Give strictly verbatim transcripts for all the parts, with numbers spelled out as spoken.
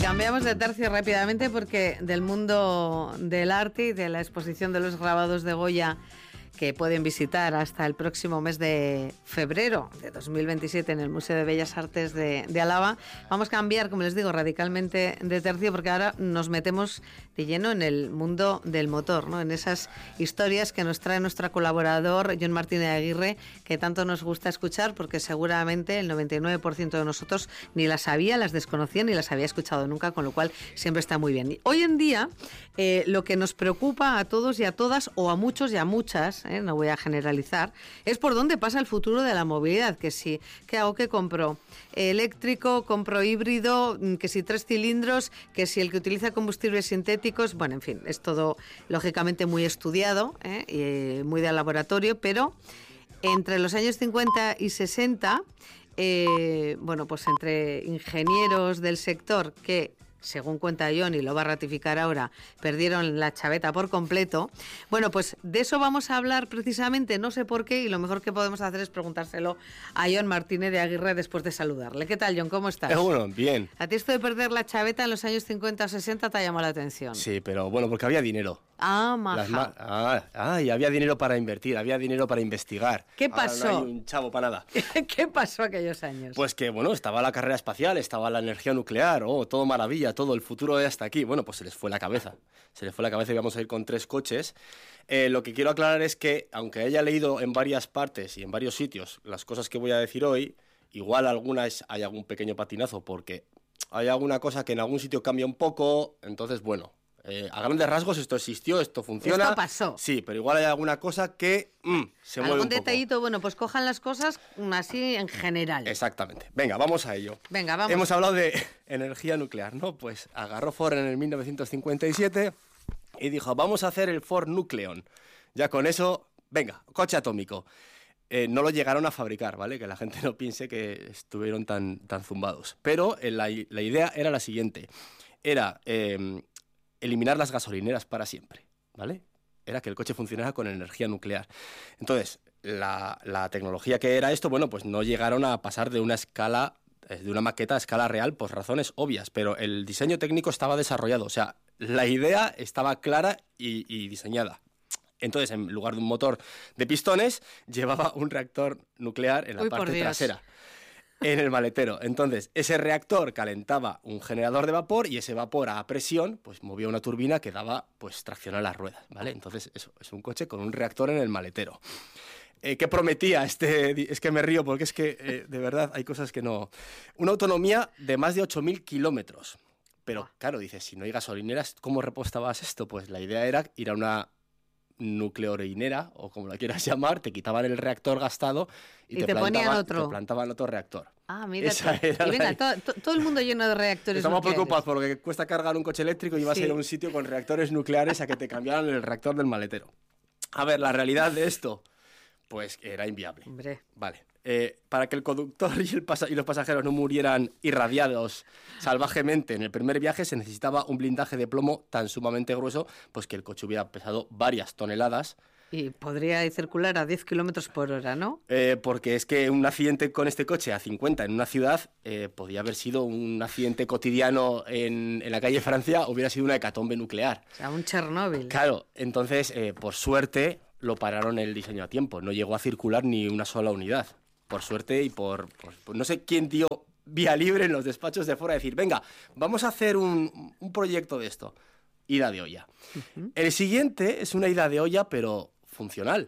Cambiamos de tercio rápidamente porque del mundo del arte y de la exposición de los grabados de Goya que pueden visitar hasta el próximo mes de febrero de dos mil veintisiete en el Museo de Bellas Artes de, de Álava. Vamos a cambiar, como les digo, radicalmente de tercio porque ahora nos metemos de lleno en el mundo del motor, ¿no? En esas historias que nos trae nuestro colaborador Jon Martínez Aguirre, que tanto nos gusta escuchar porque seguramente el noventa y nueve por ciento de nosotros ni las sabía, las desconocía ni las había escuchado nunca, con lo cual siempre está muy bien. Y hoy en día eh, lo que nos preocupa a todos y a todas, o a muchos y a muchas, ¿eh? No voy a generalizar, es por dónde pasa el futuro de la movilidad, que si, ¿qué hago? ¿Qué compro? Eléctrico, compro híbrido, que si tres cilindros, que si el que utiliza combustibles sintéticos, bueno, en fin, es todo lógicamente muy estudiado, ¿eh? y eh, muy de laboratorio, pero entre los años cincuenta y sesenta, eh, bueno, pues entre ingenieros del sector que, según cuenta Jon, y lo va a ratificar ahora, perdieron la chaveta por completo. Bueno, pues de eso vamos a hablar precisamente, no sé por qué, y lo mejor que podemos hacer es preguntárselo a Jon Martínez de Aguirre después de saludarle. ¿Qué tal, Jon? ¿Cómo estás? Eh, bueno, bien. ¿A ti esto de perder la chaveta en los años cincuenta o sesenta te ha llamado la atención? Sí, pero bueno, porque había dinero. Ah, maja. Ma- ah, ah, y había dinero para invertir, había dinero para investigar. ¿Qué pasó? Ahora no hay un chavo para nada. ¿Qué pasó aquellos años? Pues que, bueno, estaba la carrera espacial, estaba la energía nuclear, oh, todo maravilla, todo, el futuro ya está aquí. Bueno, pues se les fue la cabeza. Se les fue la cabeza y vamos a ir con tres coches. Eh, lo que quiero aclarar es que, aunque haya leído en varias partes y en varios sitios las cosas que voy a decir hoy, igual algunas hay algún pequeño patinazo, porque hay alguna cosa que en algún sitio cambia un poco, entonces, bueno... Eh, a grandes rasgos esto existió, esto funciona. Esto pasó. Sí, pero igual hay alguna cosa que mm, se mueve un ¿Algún poco. detallito? Bueno, pues cojan las cosas así en general. Exactamente. Venga, vamos a ello. Venga, vamos. Hemos hablado de energía nuclear, ¿no? Pues agarró Ford en el mil novecientos cincuenta y siete y dijo, vamos a hacer el Ford Nucleon. Ya con eso, venga, coche atómico. Eh, no lo llegaron a fabricar, ¿vale? Que la gente no piense que estuvieron tan, tan zumbados. Pero eh, la, la idea era la siguiente. Era... Eh, eliminar las gasolineras para siempre, ¿vale? Era que el coche funcionara con energía nuclear. Entonces, la, la tecnología que era esto, bueno, pues no llegaron a pasar de una escala, de una maqueta a escala real, por razones obvias, pero el diseño técnico estaba desarrollado, o sea, la idea estaba clara y, y diseñada. Entonces, en lugar de un motor de pistones, llevaba un reactor nuclear en la Uy, parte trasera. En el maletero. Entonces, ese reactor calentaba un generador de vapor y ese vapor a presión pues movía una turbina que daba pues tracción a las ruedas, ¿vale? Entonces, eso es un coche con un reactor en el maletero. Eh, ¿Qué prometía este? Es que me río porque es que, eh, de verdad, hay cosas que no... Una autonomía de más de ocho mil kilómetros. Pero, claro, dices, si no hay gasolineras, ¿cómo repostabas esto? Pues la idea era ir a una nucleorinera, o como la quieras llamar, te quitaban el reactor gastado y, y te, te plantaban, ponían otro. te plantaban otro reactor. Ah, mira. Esa era y venga, la... todo, todo el mundo lleno de reactores Estamos nucleares. preocupados porque cuesta cargar un coche eléctrico y vas Sí. a ir a un sitio con reactores nucleares a que te cambiaran el reactor del maletero. A ver, la realidad de esto, pues era inviable. Hombre. Vale. Eh, para que el conductor y, el pasa- y los pasajeros no murieran irradiados salvajemente en el primer viaje, se necesitaba un blindaje de plomo tan sumamente grueso pues que el coche hubiera pesado varias toneladas. Y podría circular a diez kilómetros por hora, ¿no? Eh, porque es que un accidente con este coche a cincuenta en una ciudad eh, podía haber sido un accidente cotidiano en, en la calle Francia, hubiera sido una hecatombe nuclear. O sea, un Chernóbil. Claro, entonces, eh, por suerte, lo pararon el diseño a tiempo. No llegó a circular ni una sola unidad. Por suerte y por... por, por no sé quién dio vía libre en los despachos de fuera a decir, venga, vamos a hacer un, un proyecto de esto. Ida de olla. Uh-huh. El siguiente es una ida de olla, pero funcional.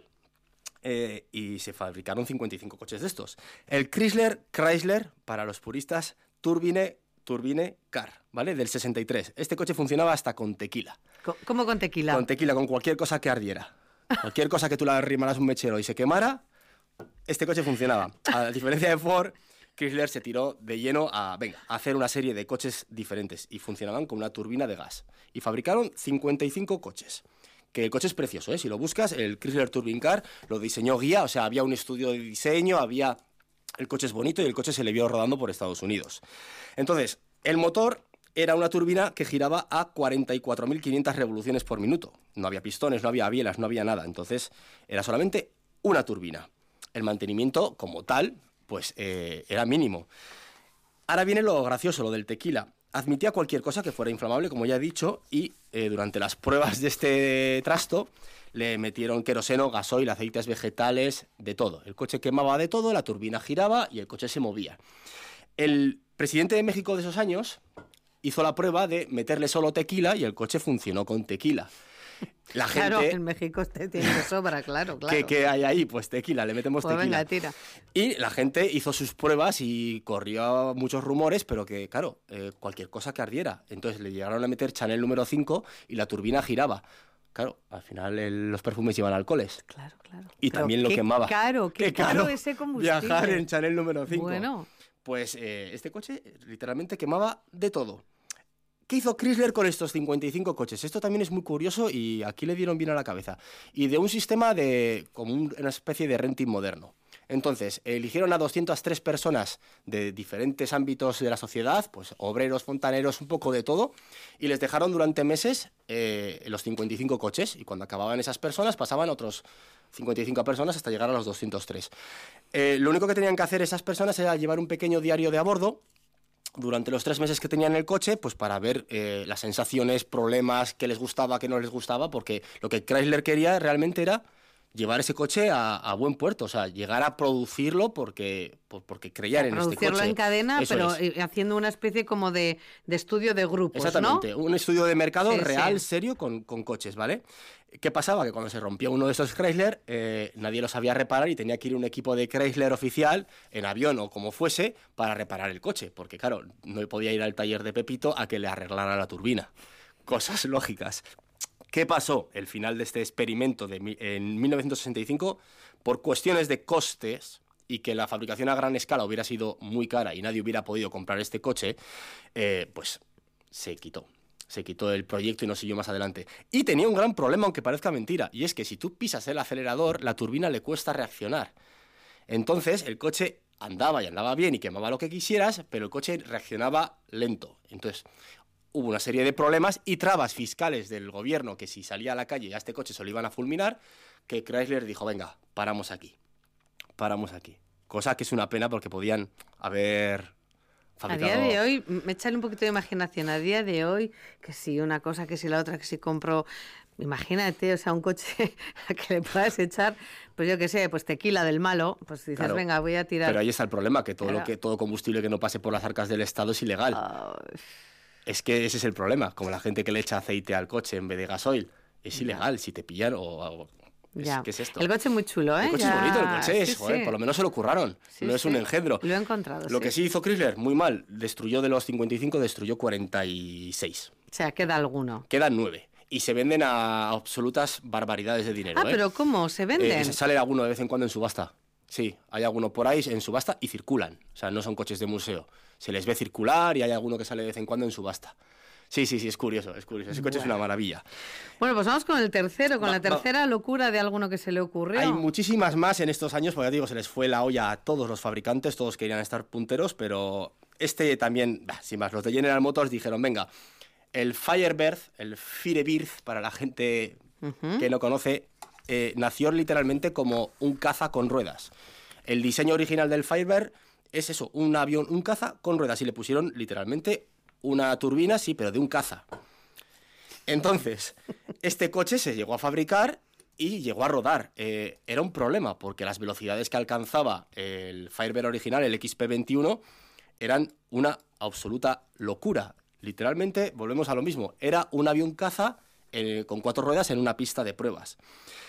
Eh, y se fabricaron cincuenta y cinco coches de estos. El Chrysler, Chrysler, para los puristas, Turbine, Turbine Car, ¿vale? Del sesenta y tres. Este coche funcionaba hasta con tequila. ¿Cómo con tequila? Con tequila, con cualquier cosa que ardiera. Cualquier cosa que tú le arrimaras un mechero y se quemara, este coche funcionaba. A diferencia de Ford, Chrysler se tiró de lleno a, venga, a hacer una serie de coches diferentes y funcionaban con una turbina de gas. Y fabricaron cincuenta y cinco coches. Que el coche es precioso, ¿eh? Si lo buscas, el Chrysler Turbine Car lo diseñó Guía, o sea, había un estudio de diseño, había... El coche es bonito y el coche se le vio rodando por Estados Unidos. Entonces, el motor era una turbina que giraba a cuarenta y cuatro mil quinientas revoluciones por minuto. No había pistones, no había bielas, no había nada. Entonces, era solamente una turbina. El mantenimiento, como tal, pues eh, era mínimo. Ahora viene lo gracioso, lo del tequila. admitía cualquier cosa que fuera inflamable, como ya he dicho, y eh, durante las pruebas de este trasto le metieron queroseno, gasoil, aceites vegetales, de todo. El coche quemaba de todo, la turbina giraba y el coche se movía. El presidente de México de esos años hizo la prueba de meterle solo tequila y el coche funcionó con tequila. La gente, claro, en México este tiene de sobra, claro, claro. ¿Qué, ¿Qué hay ahí? Pues tequila, le metemos pues tequila. Venga, tira. Y la gente hizo sus pruebas y corrió muchos rumores, pero que, claro, eh, cualquier cosa que ardiera. Entonces le llegaron a meter Chanel número cinco y la turbina giraba. Claro, al final el, los perfumes llevan alcoholes. Claro, claro. Y pero también lo qué quemaba. Caro, qué, qué caro, caro ese combustible. Viajar en Chanel número cinco. Bueno. Pues eh, este coche literalmente quemaba de todo. ¿Qué hizo Chrysler con estos cincuenta y cinco coches? Esto también es muy curioso y aquí le dieron bien a la cabeza. Y de un sistema de como una especie de renting moderno. Entonces, eligieron a doscientas tres personas de diferentes ámbitos de la sociedad, pues obreros, fontaneros, un poco de todo, y les dejaron durante meses eh, los cincuenta y cinco coches, y cuando acababan esas personas pasaban otros cincuenta y cinco personas hasta llegar a los doscientos tres. Eh, lo único que tenían que hacer esas personas era llevar un pequeño diario de a bordo durante los tres meses que tenían el coche, pues para ver eh, las sensaciones, problemas, qué les gustaba, qué no les gustaba, porque lo que Chrysler quería realmente era llevar ese coche a, a buen puerto, o sea, llegar a producirlo porque, por, porque creían en este coche. Producirlo en cadena, Eso pero es. haciendo una especie como de, de estudio de grupos, Exactamente, ¿no? un estudio de mercado sí, real, sí. serio, con, con coches, ¿vale? ¿Qué pasaba? Que cuando se rompía uno de estos Chrysler, eh, nadie lo sabía reparar y tenía que ir un equipo de Chrysler oficial, en avión o como fuese, para reparar el coche, porque claro, no podía ir al taller de Pepito a que le arreglara la turbina. Cosas lógicas. ¿Qué pasó? El final de este experimento de, en mil novecientos sesenta y cinco, por cuestiones de costes y que la fabricación a gran escala hubiera sido muy cara y nadie hubiera podido comprar este coche, eh, pues se quitó. Se quitó el proyecto y no siguió más adelante. Y tenía un gran problema, aunque parezca mentira, y es que si tú pisas el acelerador, la turbina le cuesta reaccionar. Entonces, el coche andaba y andaba bien y quemaba lo que quisieras, pero el coche reaccionaba lento. Entonces, hubo una serie de problemas y trabas fiscales del gobierno que si salía a la calle y a este coche se lo iban a fulminar, que Chrysler dijo, venga, paramos aquí, paramos aquí. Cosa que es una pena porque podían haber fabricado... A día de hoy, me echan un poquito de imaginación, a día de hoy, que si una cosa, que si la otra, que si compro... Imagínate, o sea, un coche a que le puedas echar, pues yo qué sé, pues tequila del malo, pues dices, Claro, venga, voy a tirar... Pero ahí está el problema, que todo, Claro. lo que todo combustible que no pase por las arcas del Estado es ilegal. Oh, Es que ese es el problema, como la gente que le echa aceite al coche en vez de gasoil. Es ilegal, si te pillan o... o es, ya. ¿Qué es esto? El coche es muy chulo, ¿eh? El coche Ya... es bonito, el coche es, sí, joder, sí. por lo menos se lo curraron, Sí, no es sí. un engendro. Lo he encontrado, Lo sí. que sí hizo Chrysler, muy mal, destruyó de los cincuenta y cinco, destruyó cuarenta y seis. O sea, queda alguno. Quedan nueve. Y se venden a absolutas barbaridades de dinero. Ah, ¿eh? pero ¿cómo? ¿Se venden? Eh, se sale alguno de vez en cuando en subasta. Sí, hay alguno por ahí en subasta y circulan. O sea, no son coches de museo. Se les ve circular y hay alguno que sale de vez en cuando en subasta. Sí, sí, sí, es curioso, es curioso. Ese coche Bueno. es una maravilla. Bueno, pues vamos con el tercero, con Va- la tercera va- locura de alguno que se le ocurrió. Hay muchísimas más en estos años, porque ya digo, se les fue la olla a todos los fabricantes, todos querían estar punteros, pero este también, bah, sin más, los de General Motors dijeron, venga, el Firebird, el Firebird, para la gente Ujú. que no conoce, eh, nació literalmente como un caza con ruedas. El diseño original del Firebird es eso, un avión, un caza con ruedas, y le pusieron literalmente una turbina, sí, pero de un caza. Entonces, este coche se llegó a fabricar y llegó a rodar. Eh, era un problema, porque las velocidades que alcanzaba el Firebird original, el X P veintiuno, eran una absoluta locura. Literalmente, volvemos a lo mismo, era un avión caza eh, con cuatro ruedas en una pista de pruebas.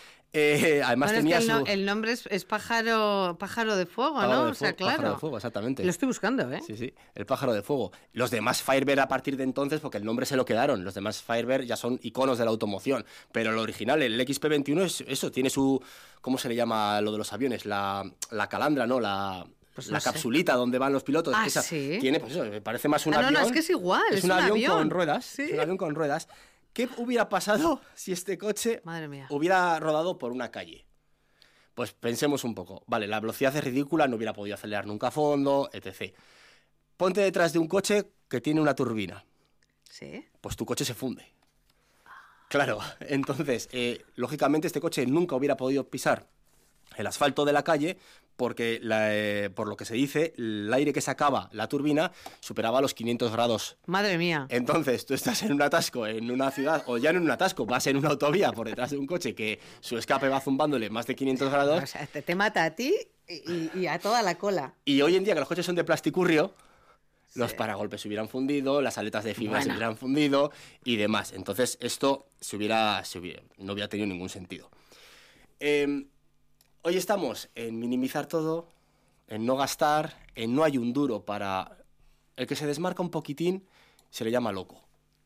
Eh, además Bueno, tenía es que el, su... no- el nombre es, es pájaro, pájaro de fuego, pájaro ¿no? de O sea, fuego, pájaro claro. de fuego, exactamente. Lo estoy buscando, ¿eh? Sí, sí, el pájaro de fuego. Los demás Firebird a partir de entonces, porque el nombre se lo quedaron, los demás Firebird ya son iconos de la automoción, pero el original, el X P veintiuno, es eso, tiene su, ¿cómo se le llama lo de los aviones? La, la calandra, ¿no? La, Pues la no sé. capsulita donde van los pilotos. Ah, Esa ¿sí? Tiene, pues eso, me parece más un Ah, no, avión. no, es que es igual, es un, un avión, avión. con ruedas, Sí. es un avión con ruedas. ¿Qué hubiera pasado si este coche Madre mía. hubiera rodado por una calle? Pues pensemos un poco. Vale, la velocidad es ridícula, no hubiera podido acelerar nunca a fondo, etcétera. Ponte detrás de un coche que tiene una turbina. Sí. Pues tu coche se funde. Claro, entonces, eh, lógicamente este coche nunca hubiera podido pisar el asfalto de la calle, porque la, eh, por lo que se dice, el aire que sacaba la turbina superaba los quinientos grados. Madre mía. Entonces, tú estás en un atasco en una ciudad, o ya no en un atasco, vas en una autovía por detrás de un coche que su escape va zumbándole más de quinientos grados. O sea, te, te mata a ti y, y a toda la cola. Y hoy en día, que los coches son de plasticurrio, sí. los paragolpes se hubieran fundido, las aletas de fibra bueno. se hubieran fundido y demás. Entonces, esto se hubiera, se hubiera, no hubiera tenido ningún sentido. Eh, Hoy estamos en minimizar todo, en no gastar, en no hay un duro para... El que se desmarca un poquitín se le llama loco.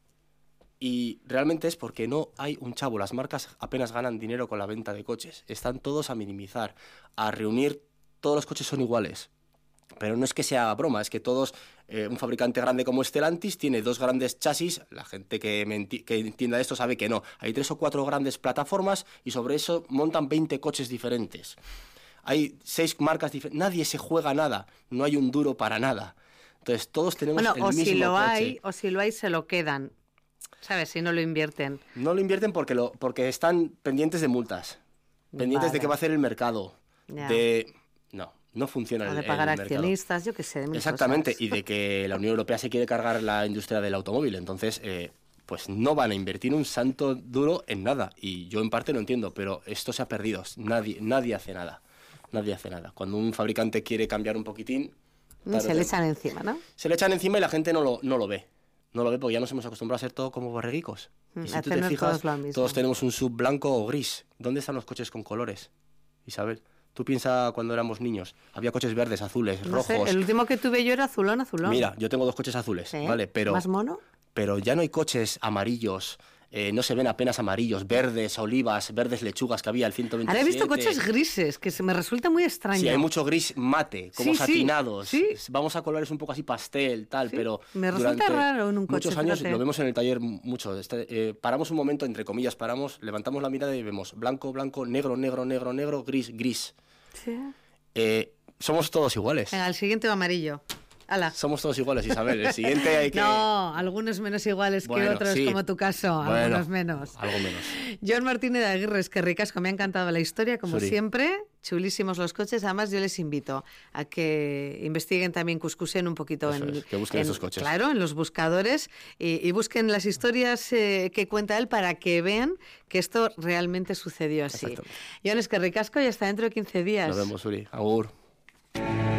Y realmente es porque no hay un chavo. Las marcas apenas ganan dinero con la venta de coches. Están todos a minimizar, a reunir... Todos los coches son iguales. Pero no es que sea broma, es que todos... Eh, un fabricante grande como Stellantis tiene dos grandes chasis. La gente que, me enti- que entienda esto sabe que no. Hay tres o cuatro grandes plataformas y sobre eso montan veinte coches diferentes. Hay seis marcas diferentes. Nadie se juega nada. No hay un duro para nada. Entonces todos tenemos bueno, el o mismo si lo coche. hay, o si lo hay, se lo quedan. ¿Sabes? Si no lo invierten. No lo invierten porque, lo, porque están pendientes de multas. Pendientes Vale. de qué va a hacer el mercado. Ya. De... No. No funciona O el, de pagar el accionistas, yo qué sé. De mil Exactamente, cosas. y de que la Unión Europea se quiere cargar la industria del automóvil. Entonces, eh, pues no van a invertir un santo duro en nada. Y yo en parte lo entiendo, pero esto se ha perdido. Nadie, nadie hace nada. Nadie hace nada. Cuando un fabricante quiere cambiar un poquitín... Se tarde, le echan encima, ¿no? Se le echan encima y la gente no lo, no lo ve. No lo ve porque ya nos hemos acostumbrado a ser todo como borreguicos. Mm, Y si tú te hacernos fijas, todos lo mismo. todos tenemos un sub blanco o gris. ¿Dónde están los coches con colores, Isabel? Tú piensas cuando éramos niños. Había coches verdes, azules, No sé, rojos. el último que tuve yo era azulón, azulón. Mira, yo tengo dos coches azules, ¿Sí? ¿vale? Pero, ¿Más mono? pero ya no hay coches amarillos, eh, no se ven apenas amarillos, verdes, olivas, verdes lechugas que había el ciento veintisiete. Ahora he visto coches grises, que se me resulta muy extraño. Sí, hay mucho gris mate, como Sí, sí, satinados. sí. Vamos a colores un poco así pastel, tal, Sí, pero me resulta durante raro en un coche, muchos años fíjate. lo vemos en el taller mucho. Este, eh, paramos un momento, entre comillas, paramos, levantamos la mirada y vemos blanco, blanco, negro, negro, negro, negro, gris, gris. Sí. Eh, somos todos iguales. Venga, el siguiente va amarillo. ¡Hala! Somos todos iguales, Isabel. El siguiente hay que... No, algunos menos iguales Bueno, que otros, sí. como tu caso, Bueno, algunos menos. Algo menos. John Martínez de Aguirre, es que ricasco, me ha encantado la historia, como Suri. siempre. Chulísimos los coches. Además, yo les invito a que investiguen también, cuscusen un poquito Eso en, es, que busquen en- esos coches. Claro, en los buscadores y, y busquen las historias eh, que cuenta él para que vean que esto realmente sucedió así. Exacto. John, es que ricasco y hasta dentro de quince días. Nos vemos, Uri. Agur.